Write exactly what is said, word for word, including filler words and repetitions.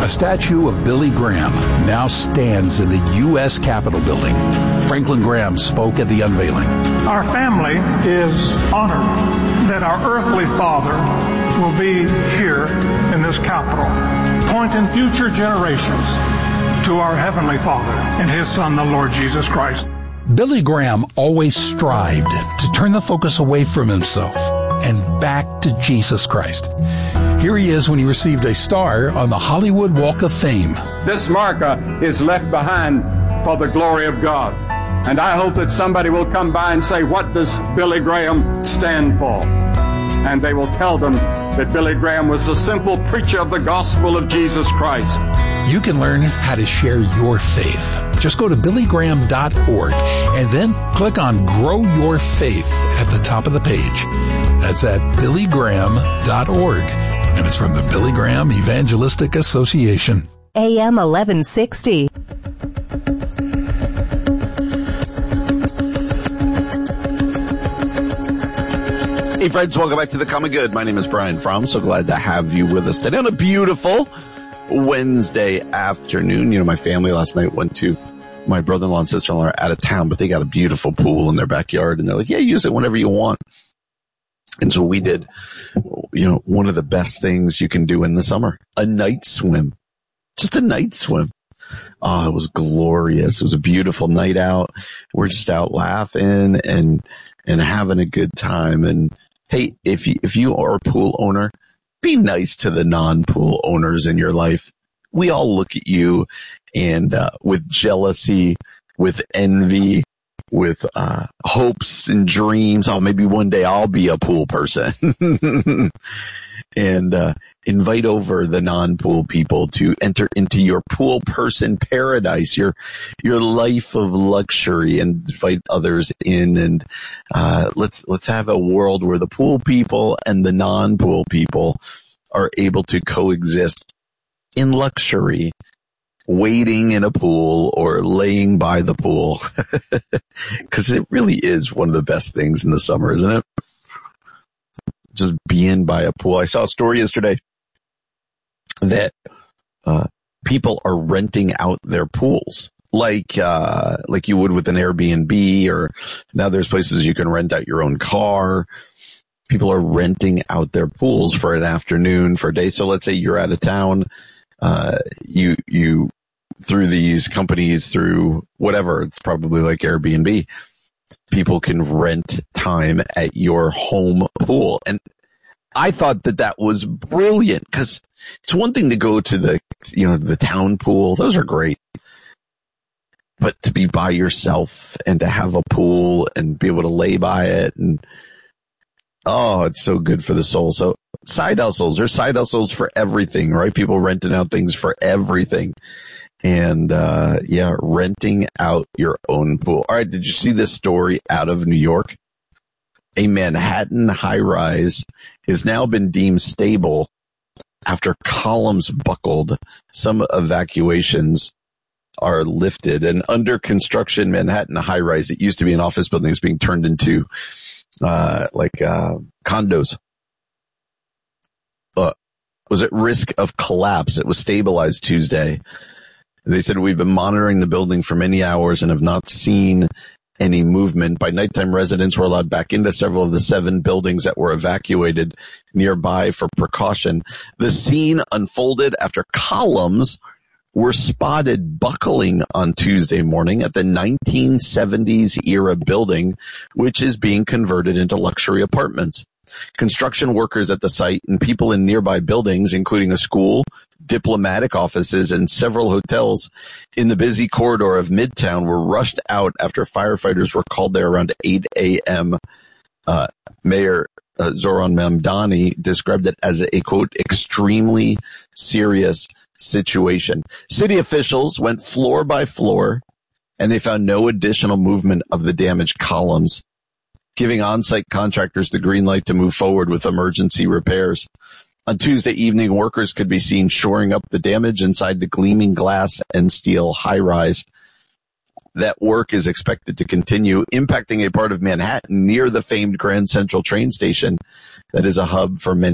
A statue of Billy Graham now stands in the U S Capitol building. Franklin Graham spoke at the unveiling. Our family is honored that our earthly father will be here in this Capitol, pointing future generations to our Heavenly Father and His Son, the Lord Jesus Christ. Billy Graham always strived to turn the focus away from himself and back to Jesus Christ. Here he is when he received a star on the Hollywood Walk of Fame. This marker is left behind for the glory of God. And I hope that somebody will come by and say, what does Billy Graham stand for? And they will tell them that Billy Graham was a simple preacher of the gospel of Jesus Christ. You can learn how to share your faith. Just go to billy graham dot org and then click on Grow Your Faith at the top of the page. That's at billy graham dot org. And it's from the Billy Graham Evangelistic Association. A M eleven sixty. Hey friends, welcome back to The Common Good. My name is Brian Fromm. So glad to have you with us today on a beautiful Wednesday afternoon. You know, my family last night went to, my brother-in-law and sister-in-law are out of town, but they got a beautiful pool in their backyard, and they're like, yeah, use it whenever you want. And so we did, you know, one of the best things you can do in the summer, a night swim, just a night swim. Oh, it was glorious. It was a beautiful night out. We're just out laughing and, and having a good time. And hey, if you, if you are a pool owner, be nice to the non-pool owners in your life. We all look at you and, uh, with jealousy, with envy, with, uh, hopes and dreams. Oh, maybe one day I'll be a pool person. And, uh, invite over the non-pool people to enter into your pool person paradise, your, your life of luxury, and invite others in. And, uh, let's, let's have a world where the pool people and the non-pool people are able to coexist in luxury, waiting in a pool or laying by the pool. Cause it really is one of the best things in the summer, isn't it? Just being by a pool. I saw a story yesterday that uh people are renting out their pools like uh like you would with an Airbnb, or now there's places you can rent out your own car. People are renting out their pools for an afternoon, for a day. So let's say you're out of town, uh you you through these companies, through whatever, it's probably like Airbnb, people can rent time at your home pool. And I thought that that was brilliant, because it's one thing to go to the, you know, the town pool. Those are great. But to be by yourself and to have a pool and be able to lay by it, and oh, it's so good for the soul. So side hustles, there's side hustles for everything, right? People renting out things for everything. And, uh, yeah, renting out your own pool. All right. Did you see this story out of New York? A Manhattan high-rise has now been deemed stable after columns buckled. Some evacuations are lifted. And under construction Manhattan high-rise, it used to be an office building, is being turned into, uh, like, uh, condos. Uh, was at risk of collapse. It was stabilized Tuesday. They said, we've been monitoring the building for many hours and have not seen any movement. By nighttime, residents were allowed back into several of the seven buildings that were evacuated nearby for precaution. The scene unfolded after columns were spotted buckling on Tuesday morning at the nineteen seventies era building, which is being converted into luxury apartments. Construction workers at the site and people in nearby buildings, including a school, diplomatic offices, and several hotels in the busy corridor of Midtown, were rushed out after firefighters were called there around eight a.m. Uh, Mayor uh, Zoran Mamdani described it as a, quote, extremely serious situation. City officials went floor by floor, and they found no additional movement of the damaged columns, giving on-site contractors the green light to move forward with emergency repairs. On Tuesday evening, workers could be seen shoring up the damage inside the gleaming glass and steel high-rise. That work is expected to continue, impacting a part of Manhattan near the famed Grand Central train station that is a hub for many